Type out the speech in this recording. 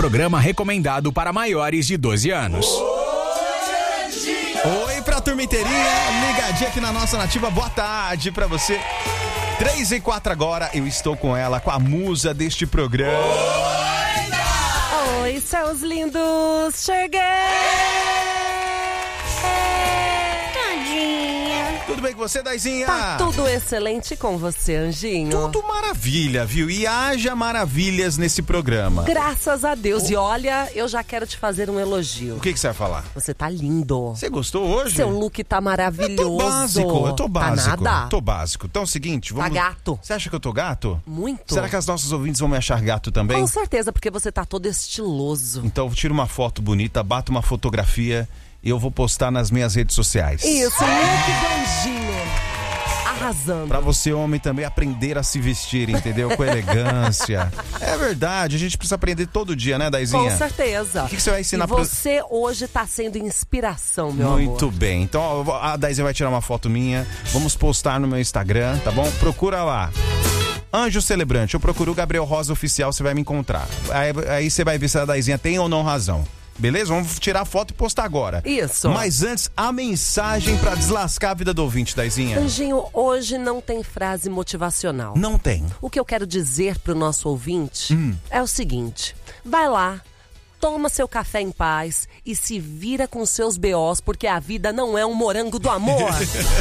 programa recomendado para maiores de 12 anos. Oi pra turma inteirinha, ligadinha aqui na nossa Nativa, boa tarde pra você. 3:04 agora, eu estou com ela, com a musa deste programa. Oi, seus lindos, cheguei! Tudo bem com você, Daizinha? Tá tudo excelente com você, Anjinho. Tudo maravilha, viu? E haja maravilhas nesse programa. Graças a Deus. E olha, eu já quero te fazer um elogio. O que você vai falar? Você tá lindo. Você gostou hoje? Seu look tá maravilhoso. Eu tô básico. Tá nada? Tô básico. Então é o seguinte, vamos... Tá gato. Você acha que eu tô gato? Muito. Será que as nossas ouvintes vão me achar gato também? Com certeza, porque você tá todo estiloso. Então tira uma foto bonita, bata uma fotografia e eu vou postar nas minhas redes sociais. Isso, look do Anjinho. Arrasando. Pra você, homem, também aprender a se vestir, entendeu? Com elegância. É verdade, a gente precisa aprender todo dia, né, Daizinha? Com certeza. O que você vai ensinar pra você? Hoje tá sendo inspiração, meu amor. Muito bem. Então a Daizinha vai tirar uma foto minha. Vamos postar no meu Instagram, tá bom? Procura lá. Anjo Celebrante. Eu procuro o Gabriel Rosa Oficial, você vai me encontrar. Aí você vai ver se a Daizinha tem ou não razão. Beleza? Vamos tirar a foto e postar agora. Isso. Mas antes, a mensagem pra deslascar a vida do ouvinte, Daizinha. Anjinho, hoje não tem frase motivacional. Não tem. O que eu quero dizer pro nosso ouvinte é o seguinte. Vai lá, toma seu café em paz e se vira com seus BOs, porque a vida não é um morango do amor.